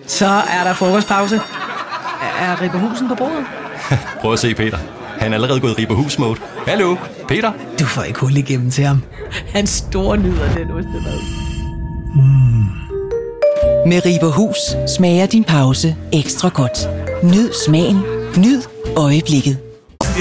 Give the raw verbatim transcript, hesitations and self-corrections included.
Så er der frokostpause. Er Ribberhusen på bordet? Prøv at se Peter. Han er allerede gået i Ribberhus-mode. Hallo, Peter? Du får ikke hul igennem til ham. Han store nyder den ostemad. Mm. Med Ribberhus smager din pause ekstra godt. Nyd smagen. Nyd øjeblikket.